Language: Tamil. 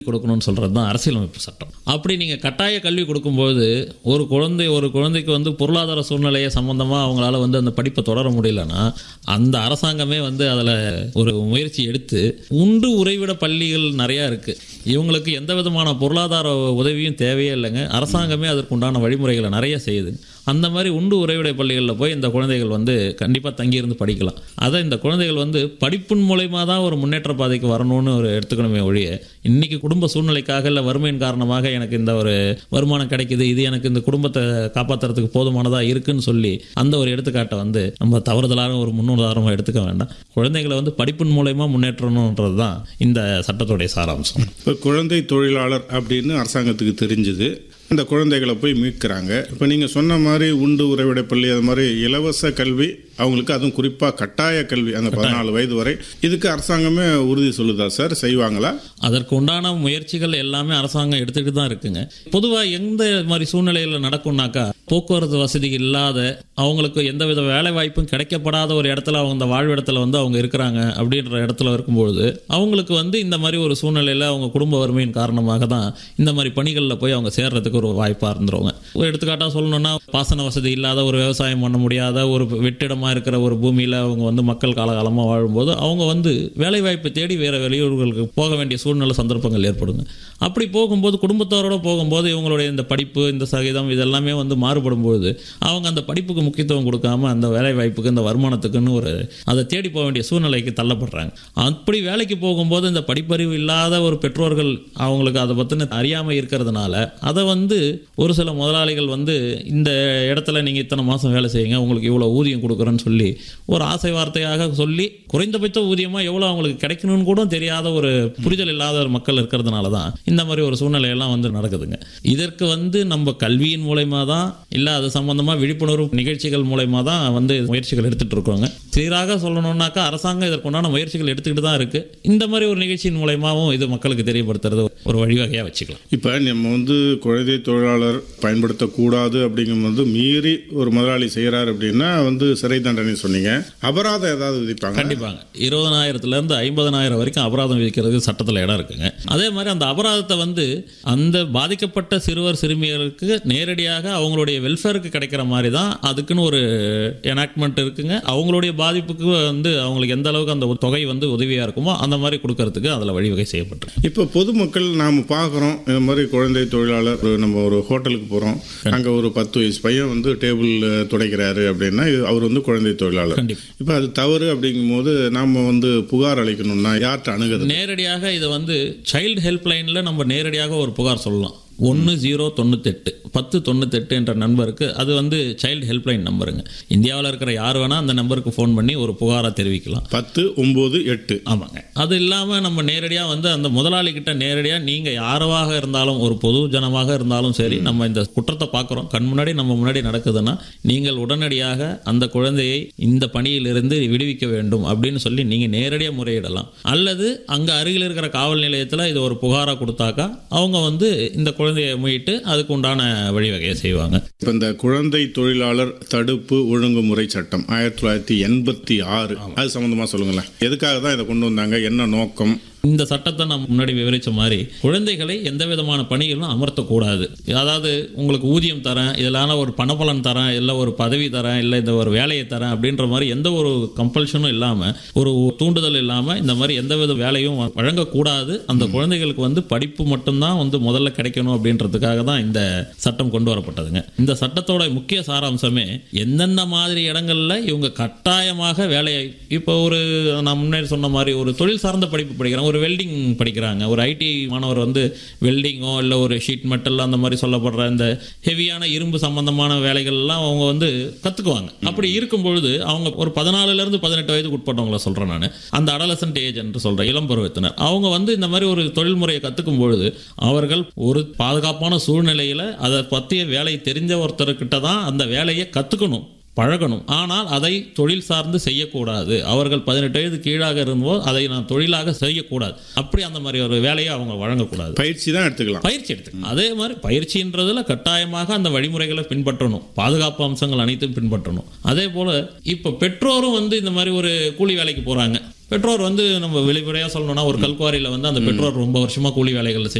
கொடுக்கணும்னு சொல்கிறது தான் அரசியலமைப்பு சட்டம். அப்படி நீங்கள் கட்டாய கல்வி கொடுக்கும்போது ஒரு குழந்தைக்கு வந்து பொருளாதார சூழ்நிலையை சம்மந்தமாக அவங்களால வந்து அந்த படிப்பை தொடர முடியலன்னா அந்த அரசாங்கமே வந்து அதில் ஒரு முயற்சி எடுத்து உண்டு உறைவிட பள்ளிகள் நிறையா இருக்குது. இவங்களுக்கு எந்த விதமான பொருளாதார உதவியும் தேவையே இல்லைங்க. அரசாங்கமே அதற்குண்டான வழிமுறைகளை நிறைய செய்யுது. அந்த மாதிரி உண்டு உறைவிட பள்ளிகளில் போய் இந்த குழந்தைகள் வந்து கண்டிப்பாக தங்கியிருந்து படிக்கலாம். அதை இந்த குழந்தைகள் வந்து படிப்பின் மூலயமா தான் ஒரு முன்னேற்ற பாதைக்கு வரணும்னு ஒரு எடுத்துக்கணுமே ஒழிய இன்றைக்கி குடும்ப சூழ்நிலைக்காக இல்லை வறுமையின் காரணமாக எனக்கு இந்த ஒரு வருமானம் கிடைக்குது, இது எனக்கு இந்த குடும்பத்தை காப்பாற்றுறதுக்கு போதுமானதாக இருக்குன்னு சொல்லி அந்த ஒரு எடுத்துக்காட்டை வந்து நம்ம தவறுதலாக ஒரு முன்னுதாரணமாக எடுத்துக்க வேண்டாம். குழந்தைகளை வந்து படிப்பின் மூலயமா முன்னேற்றணுன்றது தான் இந்த சட்டத்துடைய சாராம்சம். இப்போ குழந்தை தொழிலாளர் அப்படின்னு அரசாங்கத்துக்கு தெரிஞ்சுது, இந்த குழந்தைகளை போய் மீட்கிறாங்க. இப்போ நீங்கள் சொன்ன மாதிரி உண்டு உறைவிட பள்ளி அது மாதிரி இலவச கல்வி அவங்களுக்கு, அதுவும் குறிப்பாக கட்டாய கல்வி அந்த 14 வயது வரை, இதுக்கு அரசாங்கமே உறுதி சொல்லுதா சார்? செய்வாங்களா? அதற்கு உண்டான முயற்சிகள் எல்லாமே அரசாங்கம் எடுத்துகிட்டு தான் இருக்குங்க. பொதுவாக எந்த மாதிரி சூழ்நிலையில் நடக்கும்னாக்கா போக்குவரத்து வசதி இல்லாத அவங்களுக்கு எந்தவித வேலை வாய்ப்பும் கிடைக்கப்படாத ஒரு இடத்துல அவங்க அந்த வாழ்விடத்தில் வந்து அவங்க இருக்கிறாங்க அப்படின்ற இடத்துல இருக்கும்பொழுது அவங்களுக்கு வந்து இந்த மாதிரி ஒரு சூழ்நிலையில் அவங்க குடும்ப வறுமையின் காரணமாக தான் இந்த மாதிரி பணிகளில் போய் அவங்க சேர்றதுக்கு ஒரு வாய்ப்பாக இருந்துருவாங்க. ஒரு எடுத்துக்காட்டாக சொல்லணும்னா பாசன வசதி இல்லாத ஒரு விவசாயம் பண்ண முடியாத ஒரு வெற்றிடமாக இருக்கிற ஒரு பூமியில் அவங்க வந்து மக்கள் காலகாலமாக வாழும்போது அவங்க வந்து வேலைவாய்ப்பு தேடி வேறு வெளியூர்களுக்கு போக வேண்டிய சூழ்நிலை சந்தர்ப்பங்கள் ஏற்படுங்க. அப்படி போகும்போது குடும்பத்தோரோடு போகும்போது இவங்களுடைய இந்த படிப்பு இந்த சகிதம் இதெல்லாமே வந்து மாறுபடும்போது அவங்க அந்த படிப்புக்கு முக்கியத்துவம் கொடுக்காம அந்த வேலைவாய்ப்புக்கு இந்த வருமானத்துக்குன்னு ஒரு அதை தேடி போக வேண்டிய சூழ்நிலைக்கு தள்ளப்படுறாங்க. அப்படி வேலைக்கு போகும்போது இந்த படிப்பறிவு இல்லாத ஒரு பெற்றோர்கள் அவங்களுக்கு அதை பற்றின அறியாமல் இருக்கிறதுனால அதை வந்து ஒரு சில முதலாளிகள் வந்து இந்த இடத்துல நீங்கள் இத்தனை மாதம் வேலை செய்யுங்க, உங்களுக்கு இவ்வளோ ஊதியம் கொடுக்குறேன்னு சொல்லி ஒரு ஆசை வார்த்தையாக சொல்லி குறைந்தபட்ச ஊதியமாக எவ்வளோ அவங்களுக்கு கிடைக்கணும்னு கூட தெரியாத ஒரு புரிதல் இல்லாத ஒரு மக்கள் இருக்கிறதுனால தான் இந்த மாதிரி ஒரு சூழ்நிலையெல்லாம் வந்து நடக்குதுங்க. இதற்கு வந்து நம்ம கல்வியின் மூலயமா தான் இல்லை அது சம்பந்தமாக விழிப்புணர்வு நிகழ்ச்சிகள் மூலயமா தான் வந்து முயற்சிகள் எடுத்துகிட்டு இருக்கோங்க. சீராக சொல்லணும்னாக்கா அரசாங்கம் இதற்குண்டான முயற்சிகள் எடுத்துக்கிட்டு தான் இருக்குது. இந்த மாதிரி ஒரு நிகழ்ச்சியின் மூலயமாவும் இது மக்களுக்கு தெரியப்படுத்துறது ஒரு வழிவகையாக வச்சுக்கலாம். இப்போ நம்ம வந்து குழந்தை தொழிலாளர் பயன்படுத்தக்கூடாது அப்படிங்கும்போது மீறி ஒரு முதலாளி செய்கிறார் அப்படின்னா வந்து சிறை தண்டனை சொன்னீங்க, அபராதம் ஏதாவது விதிப்பாங்க? கண்டிப்பாங்க. 20,000 50,000 வரைக்கும் அபராதம் விதிக்கிறதுக்கு சட்டத்தில் இடம் இருக்குங்க. அதே மாதிரி அந்த அபராதத்தை வந்து அந்த பாதிக்கப்பட்ட சிறுவர் சிறுமியருக்கு நேரடியாக அவங்களுடைய வெல்ஃபேருக்கு கிடைக்கிற மாதிரி தான் அதுக்குன்னு ஒரு எனாக்ட்மெண்ட் இருக்குங்க. அவங்களுடைய பாதிப்புக்கு வந்து அவங்களுக்கு எந்த அளவுக்கு அந்த தொகை வந்து உதவியாக இருக்குமோ அந்த மாதிரி கொடுக்கறதுக்கு அதில் வழிவகை செய்யப்பட்டிருக்கு. இப்போ பொதுமக்கள் நாம் பார்க்குறோம் இந்த மாதிரி குழந்தை தொழிலாளர், நம்ம ஒரு ஹோட்டலுக்கு போகிறோம், அங்கே ஒரு 10 வயசு பையன் வந்து டேபிள் துடைக்கிறாரு அப்படின்னா அவர் வந்து குழந்தை தொழிலாளர். இப்போ அது தவறு அப்படிங்கும்போது நாம் வந்து புகார் அளிக்கணும்னா யார்கிட்ட அணுகுது? நேரடியாக இதை வந்து சைல்டு ஹெல்ப்லைனில் நம்ம நேரடியாக ஒரு புகார் சொல்லலாம். 1098 1098 என்ற நம்பருக்கு, அது வந்து சைல்டு ஹெல்ப்லைன் நம்பருங்க. இந்தியாவில் இருக்கிற யார் வேணால் அந்த நம்பருக்கு ஃபோன் பண்ணி ஒரு புகாரை தெரிவிக்கலாம். 1098. ஆமாங்க. அது இல்லாமல் நம்ம நேரடியாக வந்து அந்த முதலாளிகிட்ட நேரடியாக நீங்கள் யாராக இருந்தாலும் ஒரு பொது ஜனமாக இருந்தாலும் சரி, நம்ம இந்த குற்றத்தை பார்க்குறோம் கண் முன்னாடி நம்ம முன்னாடி நடக்குதுன்னா நீங்கள் உடனடியாக அந்த குழந்தையை இந்த பணியிலிருந்து விடுவிக்க வேண்டும் அப்படின்னு சொல்லி நீங்கள் நேரடியாக முறையிடலாம். அல்லது அங்கே அருகில் இருக்கிற காவல் நிலையத்தில் இது ஒரு புகாராக கொடுத்தாக்கா அவங்க வந்து இந்த குழந்தையை மீட்டு அதுக்கு உண்டான வழிவகையை செய்வாங்க. இப்போ இந்த குழந்தை தொழிலாளர் தடுப்பு ஒழுங்குமுறை சட்டம் 1986 அது சம்பந்தமா சொல்லுங்களேன். எதுக்காக தான் இதை கொண்டு வந்தாங்க, என்ன நோக்கம்? இந்த சட்டத்தை நான் முன்னாடி விவரித்த மாதிரி குழந்தைகளை எந்த விதமான பணிகளும் அமர்த்தக்கூடாது. அதாவது உங்களுக்கு ஊதியம் தரேன், இதெல்லாம் ஒரு பணப்பலன் தரேன், இல்லை ஒரு பதவி தரேன், இல்லை இந்த ஒரு வேலையை தரேன் அப்படின்ற மாதிரி எந்த ஒரு கம்பல்ஷனும் இல்லாமல், ஒரு தூண்டுதல் இல்லாமல் இந்த மாதிரி எந்த வித வேலையும் வழங்கக்கூடாது. அந்த குழந்தைகளுக்கு வந்து படிப்பு மட்டும்தான் வந்து முதல்ல கிடைக்கணும் அப்படின்றதுக்காக தான் இந்த சட்டம் கொண்டு வரப்பட்டதுங்க. இந்த சட்டத்தோட முக்கிய சாராம்சமே எந்தெந்த மாதிரி இடங்கள்ல இவங்க கட்டாயமாக வேலையை, இப்போ ஒரு நான் முன்னாடி சொன்ன மாதிரி ஒரு தொழில் சார்ந்த படிப்பு படிக்கிறாங்க, ஒரு வெல்டிங் படிக்கிறாங்க, ஒரு ஐடி மாணவர் வந்து வெல்டிங்கோ இல்லை ஒரு ஷீட் மெட்டல் அந்த மாதிரி சொல்லப்படுற இந்த ஹெவியான இரும்பு சம்பந்தமான வேலைகள்லாம் அவங்க வந்து கற்றுக்குவாங்க. அப்படி இருக்கும் பொழுது அவங்க ஒரு 14 to 18 வயதுக்கு உட்பட்டவங்கள சொல்கிறேன் நான், அந்த அடலசன்ட் ஏஜ் என்று சொல்கிறேன், இளம் பருவத்தினர். அவங்க வந்து இந்த மாதிரி ஒரு தொழில்முறையை கற்றுக்கும் பொழுது அவர்கள் ஒரு பாதுகாப்பான சூழ்நிலையில் அதை பற்றிய வேலை தெரிஞ்ச ஒருத்தர்கிட்ட தான் அந்த வேலையை கற்றுக்கணும், பழகணும். ஆனால் அதை தொழில் சார்ந்து செய்யக்கூடாது. அவர்கள் 18 வயது கீழாக இருந்தபோது அதை நான் தொழிலாக செய்யக்கூடாது. அப்படி அந்த மாதிரி ஒரு வேலையை அவங்க வழங்கக்கூடாது. பயிற்சி தான் எடுத்துக்கலாம். பயிற்சி எடுத்துக்கலாம். அதே மாதிரி பயிற்சின்றதுல கட்டாயமாக அந்த வழிமுறைகளை பின்பற்றணும், பாதுகாப்பு அம்சங்கள் அனைத்தும் பின்பற்றணும். அதே போல இப்போ பெற்றோரும் வந்து இந்த மாதிரி ஒரு கூலி வேலைக்கு போறாங்க, பெற்றோர் வந்து நம்ம வெளிப்படையாக சொல்லணும்னா ஒரு கல்குவாரியில் வந்து அந்த பெற்றோர் ரொம்ப வருஷமாக கூலி வேலைகள்